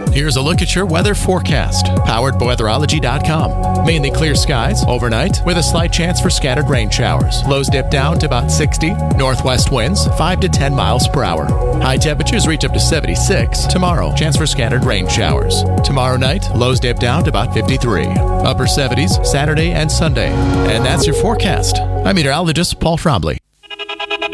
Here's a look at your weather forecast, powered by weatherology.com. Mainly clear skies overnight with a slight chance for scattered rain showers. Lows dip down to about 60. Northwest winds 5 to 10 miles per hour. High temperatures reach up to 76. Tomorrow, chance for scattered rain showers. Tomorrow night, lows dip down to about 53. Upper 70s Saturday and Sunday. And that's your forecast. I'm meteorologist Paul Trombley.